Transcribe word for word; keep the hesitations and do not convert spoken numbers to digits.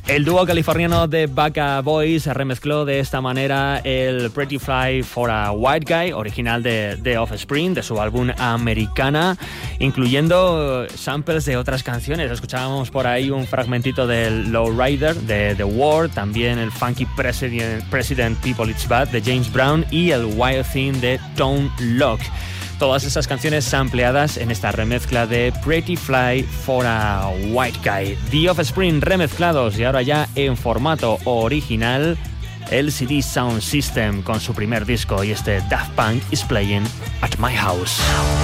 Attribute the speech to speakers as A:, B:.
A: El dúo californiano de Baka Boys remezcló de esta manera el Pretty Fly for a White Guy, original de, de Offspring, de su álbum Americana, incluyendo samples de otras canciones. Escuchábamos por ahí un fragmentito del Lowrider de The War, también el Funky President, President People It's Bad de James Brown y el Wild Thing de Tone Loc. Todas esas canciones sampleadas en esta remezcla de Pretty Fly for a White Guy. The Offspring remezclados y ahora ya en formato original, L C D Sound System con su primer disco y este Daft Punk is Playing at My House.